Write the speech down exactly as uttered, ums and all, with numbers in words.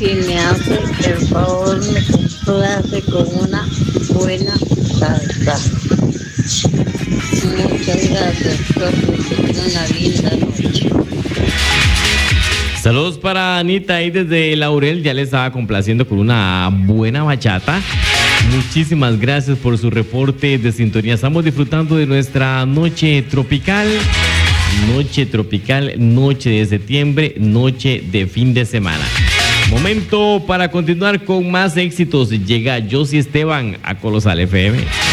si me hace el favor, me complace con una buena salsa. Muchas gracias, profe. Que tengan una linda noche. Saludos para Anita ahí desde Laurel, ya le estaba complaciendo con una buena bachata. Muchísimas gracias por su reporte de sintonía. Estamos disfrutando de nuestra noche tropical. Noche tropical, noche de septiembre, noche de fin de semana. Momento para continuar con más éxitos. Llega Josie Esteban a Colosal F M.